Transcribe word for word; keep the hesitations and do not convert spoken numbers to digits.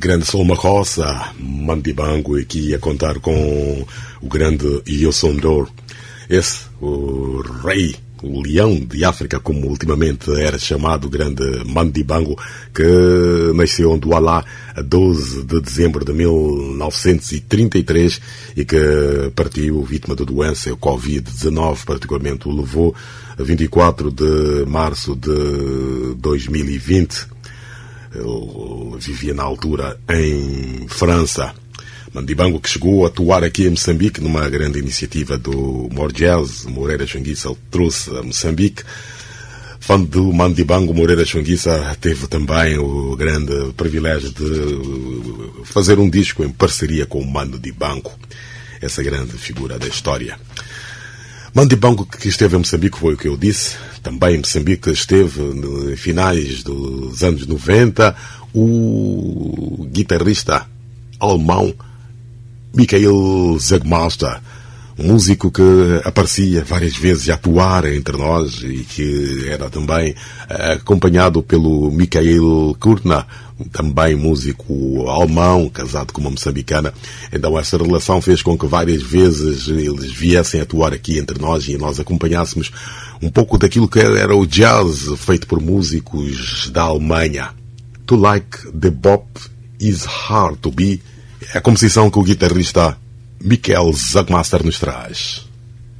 grande Solma Roça, Mandibango, aqui a contar com o grande Youssou N'Dour. Esse, o rei, o leão de África, como ultimamente era chamado, o grande Mandibango, que nasceu em Douala a doze de dezembro de mil novecentos e trinta e três e que partiu vítima da doença, o covid dezenove, particularmente o levou a vinte e quatro de março de dois mil e vinte. Eu vivia na altura em França. Mandibango, que chegou a atuar aqui em Moçambique numa grande iniciativa do Morjaz, Moreira Xanguissa, trouxe a Moçambique. Fã do Mandibango, Moreira Xanguissa teve também o grande privilégio de fazer um disco em parceria com o Mandibango, essa grande figura da história. Mandibango, que esteve em Moçambique, foi o que eu disse. Também em Moçambique esteve, em finais dos anos noventa, o guitarrista alemão Michael Zagmaster, um músico que aparecia várias vezes a atuar entre nós e que era também acompanhado pelo Michael Kurtner, também músico alemão, casado com uma moçambicana. Então essa relação fez com que várias vezes eles viessem atuar aqui entre nós e nós acompanhássemos um pouco daquilo que era o jazz feito por músicos da Alemanha. To like the bop is hard to be, é a composição que o guitarrista Michael Zagmaster nos traz.